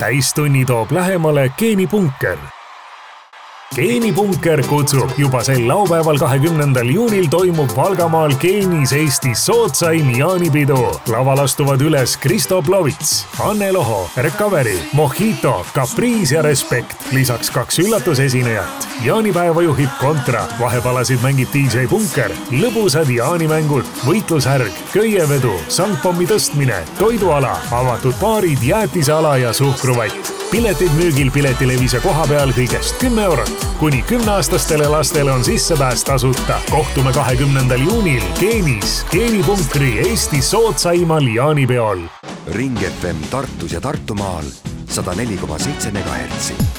täistunni toob lähemale geenipunker. geenipunker kutsub juba sel laupäeval 20. juunil toimub Valgamaal Geenis Eestis sootsaim jaanipidu. Laval astuvad üles Kristo Plovits, Anne Loho, Recovery, Mojito, Caprice ja Respect. Lisaks 2 üllatusesinejat. Jaanipäeva juhib Kontra, vahepalasid mängib DJ Punker, lõbusad jaanimängud, võitlushärg, köievedu, sangpommi tõstmine, toiduala, avatud baarid, jäätiseala ja suhkruvatt. Piletid müügil Piletilevise koha peal kõigest 10 eurot. Kuni 10-aastastele lastele on sissepääs tasuta. Kohtume 20. juunil Geenis, geenipunkri Eesti soodsaimal jaanipeol. Ring FM Tartus ja Tartumaal 104,7 MHz.